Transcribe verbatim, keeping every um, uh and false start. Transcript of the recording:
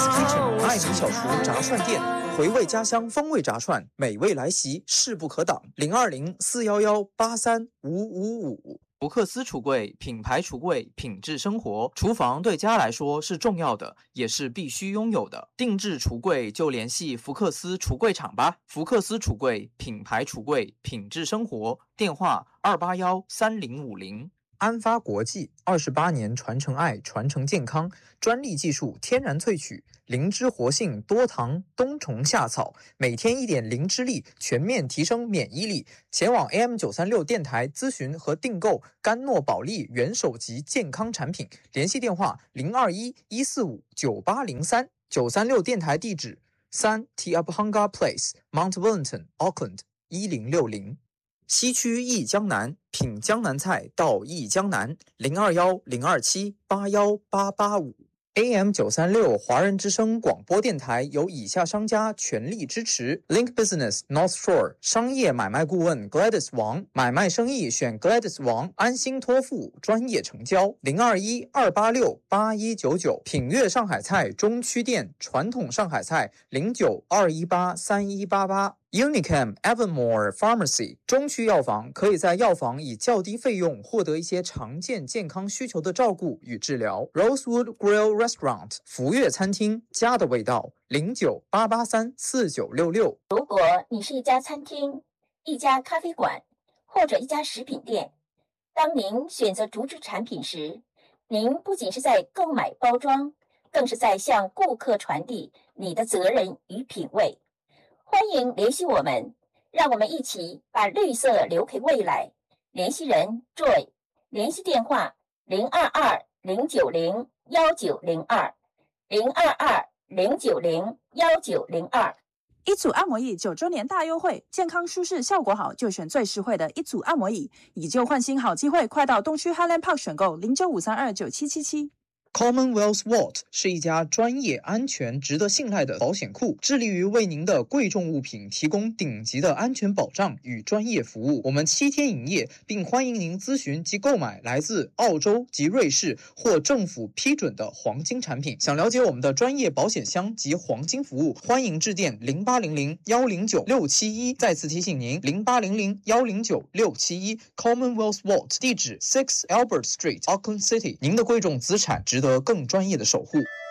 Amy's Kitchen 艾米小厨炸串店，回味家乡风味炸串，美味来袭，势不可挡。零二零四幺幺八三五五五。福克斯橱柜，品牌橱柜，品质生活。厨房对家来说是重要的，也是必须拥有的。定制橱柜就联系福克斯橱柜厂吧。福克斯橱柜，品牌橱柜，品质生活。电话二八幺三零五零。安发国际二十八年传承爱，传承健康，专利技术，天然萃取，灵芝活性，多糖，冬虫夏草，每天一点灵芝力，全面提升免疫力。前往 A M 九三六电台咨询和订购甘诺宝利元首级健康产品，联系电话零二一一四五九八零三。九三六电台地址三 Tiabhanga Place，Mount Wellington，Auckland 一零六零。西区忆江南，品江南菜到忆江南，零二幺零二七八幺八八五。A M 九三六华人之声广播电台由以下商家全力支持 ：Link Business North Shore 商业买卖顾问 Gladys 王，买卖生意选 Gladys 王，安心托付，专业成交。零二一二八六八一九九。品悦上海菜中区店，传统上海菜零九二一八三一八八。Unicam Evermore Pharmacy 中区药房，可以在药房以较低费用获得一些常见健康需求的照顾与治疗。Rosewood Grill Restaurant 福悦餐厅，家的味道，零九八八三四九六六。 如果你是一家餐厅、一家咖啡馆或者一家食品店，当您选择竹制产品时，您不仅是在购买包装，更是在向顾客传递你的责任与品味。欢迎联系我们，让我们一起把绿色留给未来。联系人 Joy， 联系电话零二二零九零幺九零二零二二零九零幺九零二。 一组按摩椅九周年大优惠，健康舒适效果好就选最实惠的一组按摩椅，以旧换新好机会，快到东区 Highland Park 选购零九五三二九七七七。 Commonwealth Vault 是一家专业、安全、值得信赖的保险库，致力于为您的贵重物品提供顶级的安全保障与专业服务。我们七天营业，并欢迎您咨询及购买来自澳洲及瑞士或政府批准的黄金产品。想了解我们的专业保险箱及黄金服务，欢迎致电零八零零幺零九六七一。再次提醒您，零八零零幺零九六七一 Commonwealth Vault， 地址 Six Albert Street，Auckland City。您的贵重资产值得更专业的守护。